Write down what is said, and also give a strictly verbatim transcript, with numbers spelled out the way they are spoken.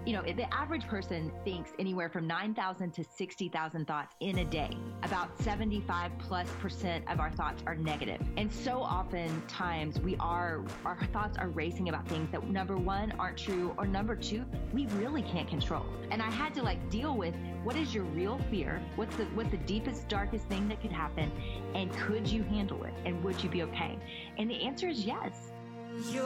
You know, the average person thinks anywhere from nine thousand to sixty thousand thoughts in a day. About seventy-five plus percent of our thoughts are negative. And so often times we are, our thoughts are racing about things that number one, aren't true, or number two, we really can't control. And I had to like deal with, what is your real fear? What's the, what's the deepest, darkest thing that could happen? And could you handle it? And would you be okay? And the answer is yes.